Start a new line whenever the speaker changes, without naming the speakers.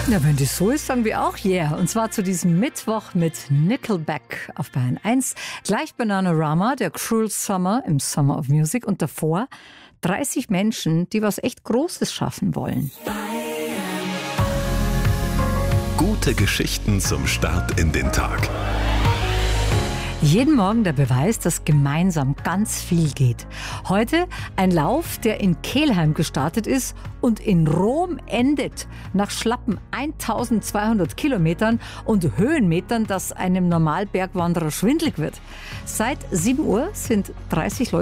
Ja, wenn das so ist, sagen wir auch yeah. Und zwar zu diesem Mittwoch mit Nickelback auf Bayern 1. Gleich Bananarama, der Cruel Summer im Summer of Music. Und davor 30 Menschen, die was echt Großes schaffen wollen.
Gute Geschichten zum Start in den Tag.
Jeden Morgen der Beweis, dass gemeinsam ganz viel geht. Heute ein Lauf, der in Kelheim gestartet ist und in Rom endet. Nach schlappen 1200 Kilometern und Höhenmetern, dass einem Normalbergwanderer schwindelig wird. Seit 7 Uhr sind 30 Leute